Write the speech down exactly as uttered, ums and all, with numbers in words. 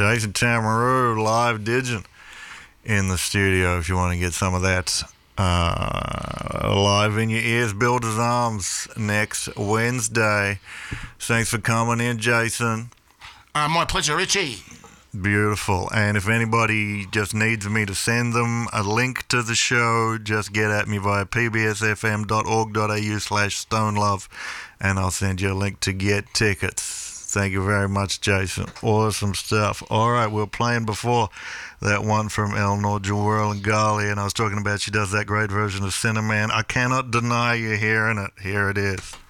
Jason Tamaroo live digin in the studio if you want to get some of that uh, live in your ears. Builders Arms next Wednesday. Thanks for coming in, Jason. Uh, my pleasure, Richie. Beautiful. And if anybody just needs me to send them a link to the show, just get at me via pbsfm.org.au slash stonelove, and I'll send you a link to get tickets. Thank you very much, Jason. Awesome stuff. All right, we were playing before that one from Eleanor Whirling, and I was talking about she does that great version of Cinnamon. I cannot deny you hearing it. Here it is.